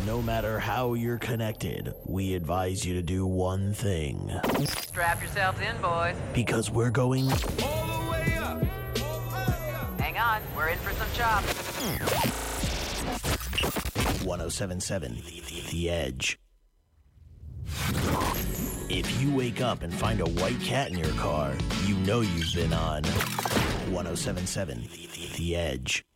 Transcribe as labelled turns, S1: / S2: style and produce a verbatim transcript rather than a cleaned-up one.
S1: no matter how you're connected, we advise you to do one thing.
S2: Strap yourselves in, boys.
S1: Because we're going
S3: All the way up.
S2: Hang on, we're in for some chops.
S1: one oh seven point seven The Edge. If you wake up and find a white cat in your car, you know you've been on one oh seven point seven The Edge.